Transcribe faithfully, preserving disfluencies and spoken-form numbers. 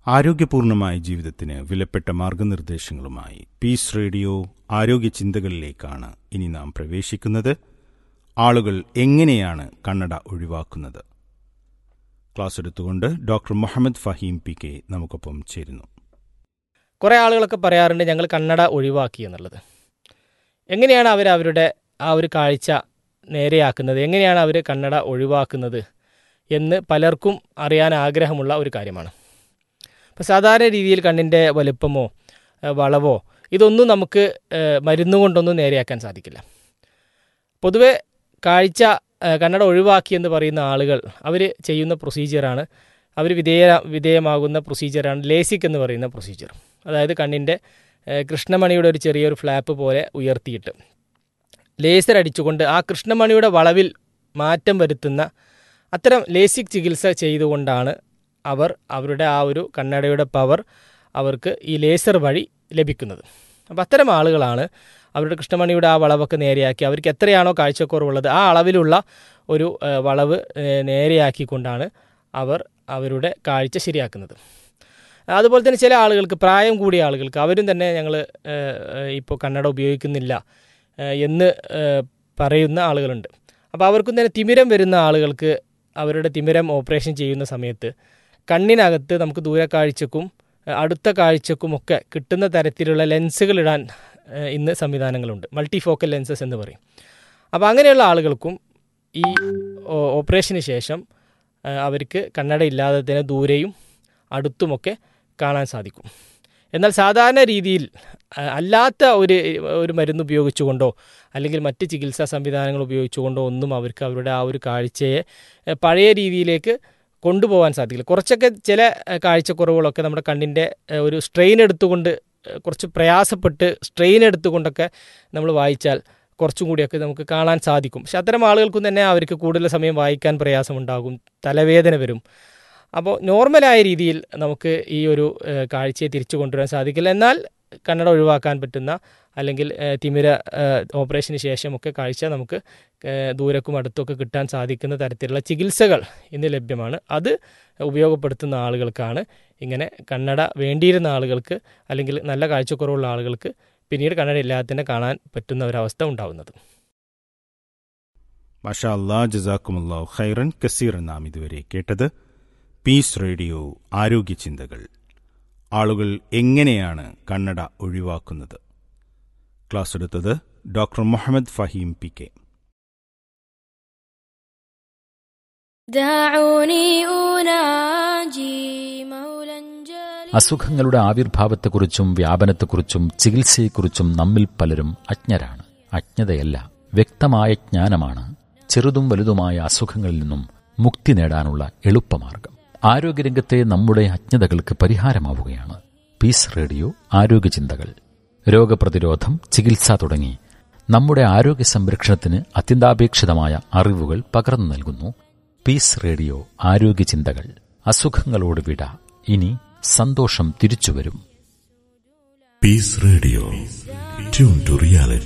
ആരോഗ്യപൂർണമായ ജീവിതത്തിന് വിലപ്പെട്ട മാർഗനിർദ്ദേശങ്ങളുമായി piece radio ആരോഗ്യ ചിന്തകളിലേക്കാണ് ഇനി നാം പ്രവേശിക്കുന്നത്. ആളുകൾ എങ്ങനെയാണ് കണ്ണട ഒഴിവാക്കുന്നത്? ക്ലാസ് എടുത്തുകൊണ്ട് doctor Muhammad Faheem P K നമുക്കൊപ്പം ചേരുന്നു. കുറേ ആളുകളൊക്കെ പറയാറുണ്ട് ഞങ്ങൾ കണ്ണട ഒഴിവാക്കി എന്നുള്ളത്. എങ്ങനെയാണ് അവർ അവരുടെ ആ ഒരു കാഴ്ച നേരെയാക്കുന്നത്, എങ്ങനെയാണ് അവർ കണ്ണട ഒഴിവാക്കുന്നത് എന്ന് പലർക്കും അറിയാൻ ആഗ്രഹമുള്ള ഒരു കാര്യമാണ്. ഇപ്പോൾ സാധാരണ രീതിയിൽ കണ്ണിൻ്റെ വലുപ്പമോ വളവോ ഇതൊന്നും നമുക്ക് മരുന്ന് കൊണ്ടൊന്നും നേരെയാക്കാൻ സാധിക്കില്ല. പൊതുവെ കാഴ്ച കണ്ണട ഒഴിവാക്കി എന്ന് പറയുന്ന ആളുകൾ അവർ ചെയ്യുന്ന പ്രൊസീജിയറാണ്, അവർ വിധേയ വിധേയമാകുന്ന പ്രൊസീജിയറാണ് ലേസിക് എന്ന് പറയുന്ന പ്രൊസീജിയർ. അതായത് കണ്ണിൻ്റെ കൃഷ്ണമണിയുടെ ഒരു ചെറിയൊരു ഫ്ലാപ്പ് പോലെ ഉയർത്തിയിട്ട് ലേസർ അടിച്ചുകൊണ്ട് ആ കൃഷ്ണമണിയുടെ വളവിൽ മാറ്റം വരുത്തുന്ന അത്തരം ലേസിക് ചികിത്സ ചെയ്തുകൊണ്ടാണ് അവർ അവരുടെ ആ ഒരു കണ്ണടയുടെ പവർ അവർക്ക് ഈ ലേസർ വഴി ലഭിക്കുന്നത്. അപ്പോൾ അത്തരം ആളുകളാണ് അവരുടെ കൃഷ്ണമണിയുടെ ആ വളവൊക്കെ നേരെയാക്കി അവർക്ക് എത്രയാണോ കാഴ്ചക്കുറവുള്ളത് ആ അളവിലുള്ള ഒരു വളവ് നേരെയാക്കിക്കൊണ്ടാണ് അവർ അവരുടെ കാഴ്ച ശരിയാക്കുന്നത്. അതുപോലെ തന്നെ ചില ആളുകൾക്ക്, പ്രായം കൂടിയ ആളുകൾക്ക്, അവരും തന്നെ ഞങ്ങൾ ഇപ്പോൾ കണ്ണട ഉപയോഗിക്കുന്നില്ല എന്ന് പറയുന്ന ആളുകളുണ്ട്. അപ്പോൾ അവർക്കും തന്നെ തിമിരം വരുന്ന ആളുകൾക്ക് അവരുടെ തിമിരം ഓപ്പറേഷൻ ചെയ്യുന്ന സമയത്ത് കണ്ണിനകത്ത് നമുക്ക് ദൂരക്കാഴ്ചക്കും അടുത്ത കാഴ്ചക്കുമൊക്കെ കിട്ടുന്ന തരത്തിലുള്ള ലെൻസുകൾ ഇടാൻ ഇന്ന് സംവിധാനങ്ങളുണ്ട്, മൾട്ടിഫോക്കൽ ലെൻസസ് എന്ന് പറയും. അപ്പോൾ അങ്ങനെയുള്ള ആളുകൾക്കും ഈ ഓപ്പറേഷന് ശേഷം അവർക്ക് കണ്ണട ഇല്ലാതെ തന്നെ ദൂരെയും അടുത്തുമൊക്കെ കാണാൻ സാധിക്കും. എന്നാൽ സാധാരണ രീതിയിൽ അല്ലാത്ത ഒരു ഒരു മരുന്ന് ഉപയോഗിച്ചുകൊണ്ടോ അല്ലെങ്കിൽ മറ്റ് ചികിത്സാ സംവിധാനങ്ങൾ ഉപയോഗിച്ചുകൊണ്ടോ ഒന്നും അവർക്ക് അവരുടെ ആ ഒരു കാഴ്ചയെ പഴയ രീതിയിലേക്ക് കൊണ്ടുപോകാൻ സാധിക്കില്ല. കുറച്ചൊക്കെ ചില കാഴ്ചക്കുറവുകളൊക്കെ നമ്മുടെ കണ്ണിൻ്റെ ഒരു സ്ട്രെയിൻ എടുത്തുകൊണ്ട്, കുറച്ച് പ്രയാസപ്പെട്ട് സ്ട്രെയിൻ എടുത്തുകൊണ്ടൊക്കെ നമ്മൾ വായിച്ചാൽ കുറച്ചും കൂടിയൊക്കെ നമുക്ക് കാണാൻ സാധിക്കും. പക്ഷെ അത്തരം ആളുകൾക്കും തന്നെ അവർക്ക് കൂടുതൽ സമയം വായിക്കാൻ പ്രയാസമുണ്ടാകും, തലവേദന വരും. അപ്പോൾ നോർമലായ രീതിയിൽ നമുക്ക് ഈ ഒരു കാഴ്ചയെ തിരിച്ചു കൊണ്ടുവരാൻ സാധിക്കില്ല. എന്നാൽ കണ്ണട ഒഴിവാക്കാൻ പറ്റുന്ന അല്ലെങ്കിൽ തിമിര ഓപ്പറേഷന് ശേഷമൊക്കെ കാഴ്ച നമുക്ക് ദൂരക്കും അടുത്തൊക്കെ കിട്ടാൻ സാധിക്കുന്ന തരത്തിലുള്ള ചികിത്സകൾ ഇന്ന് ലഭ്യമാണ്. അത് ഉപയോഗപ്പെടുത്തുന്ന ആളുകൾക്കാണ് ഇങ്ങനെ കണ്ണട വേണ്ടിയിരുന്ന ആളുകൾക്ക് അല്ലെങ്കിൽ നല്ല കാഴ്ചക്കുറവുള്ള ആളുകൾക്ക് പിന്നീട് കണ്ണട ഇല്ലാതെ തന്നെ കാണാൻ പറ്റുന്ന ഒരവസ്ഥ ഉണ്ടാവുന്നത്. മാഷാ അല്ലാഹ്, ജസാക്കുമുല്ലാഹു ഖൈറൻ കസീർ. നാം ഇതുവരെ കേട്ടത് പീസ് റേഡിയോ ആരോഗ്യ ചിന്തകൾ. ആളുകൾ എങ്ങനെയാണ് കണ്ണട ഒഴിവാക്കുന്നത്? ക്ലാസ് എടുത്തത് doctor Muhammad Faheem P K. അസുഖങ്ങളുടെ ആവിർഭാവത്തെക്കുറിച്ചും വ്യാപനത്തെക്കുറിച്ചും ചികിത്സയെക്കുറിച്ചും നമ്മിൽ പലരും അജ്ഞരാണ്. അജ്ഞതയല്ല, വ്യക്തമായ ജ്ഞാനമാണ് ചെറുതും വലുതുമായ അസുഖങ്ങളിൽ നിന്നും മുക്തി നേടാനുള്ള എളുപ്പമാർഗം. ആരോഗ്യരംഗത്തെ നമ്മുടെ അജ്ഞതകൾക്ക് പരിഹാരമാവുകയാണ് പീസ് റേഡിയോ ആരോഗ്യ ചിന്തകൾ. രോഗപ്രതിരോധം, ചികിത്സ തുടങ്ങി നമ്മുടെ ആരോഗ്യ സംരക്ഷണത്തിന് അത്യന്താപേക്ഷിതമായ അറിവുകൾ പകർന്നു നൽകുന്നു പീസ് റേഡിയോ ആരോഗ്യ ചിന്തകൾ. അസുഖങ്ങളോട് വിട, ഇനി സന്തോഷം തിരിച്ചുവരും. Piece radio, tune to reality.